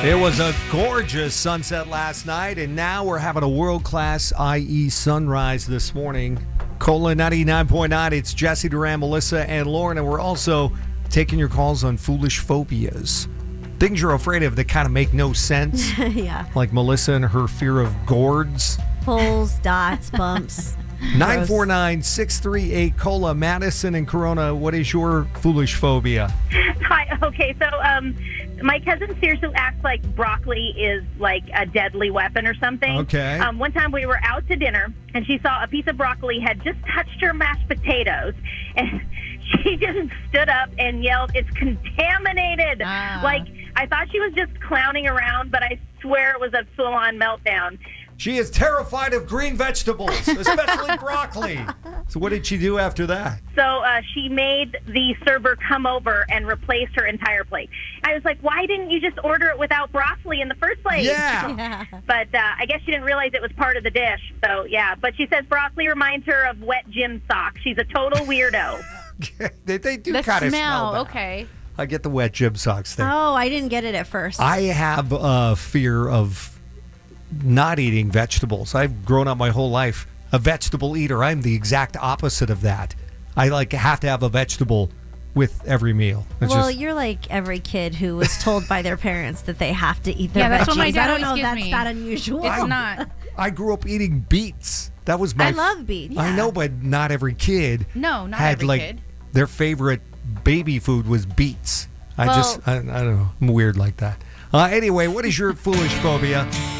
It was a gorgeous sunset last night, and now we're having a world-class IE sunrise this morning. Cola 99.9, it's Jesse Duran, Melissa, and Lauren, and we're also taking your calls on foolish phobias. Things you're afraid of that kind of make no sense. Yeah. Like Melissa and her fear of gourds. Holes, dots, bumps. 949-638 Cola. Madison and Corona, what is your foolish phobia? Hi. Okay, so my cousin seriously acts like broccoli is like a deadly weapon or something. Okay. One time we were out to dinner, and she saw a piece of broccoli had just touched her mashed potatoes, and she just stood up and yelled, "It's contaminated!" Like, I thought she was just clowning around, but I swear it was a full-on meltdown. She is terrified of green vegetables, especially broccoli. So what did she do after that? So she made the server come over and replace her entire plate. I was like, why didn't you just order it without broccoli in the first place? Yeah. But I guess she didn't realize it was part of the dish. So, yeah. But she says broccoli reminds her of wet gym socks. She's a total weirdo. They do The kind of smell bad. okay. I get the wet gym socks thing. Oh, I didn't get it at first. I have a fear of not eating vegetables. I've grown up my whole life a vegetable eater. I'm the exact opposite of that. I have to have a vegetable with every meal. Well, you're like every kid who was told by their parents that they have to eat their veggies. that's what my dad I don't know always if gives that's me. that unusual. It's not. I grew up eating beets. That was my. I love beets. I know, but not every kid. No, not had every kid. Their favorite baby food was beets. I don't know. I'm weird like that. Anyway, what is your foolish phobia?